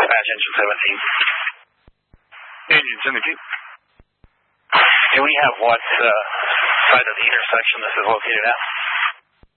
Dispatch engine 17. Engines indicate. Do we have what side of the intersection this is located at?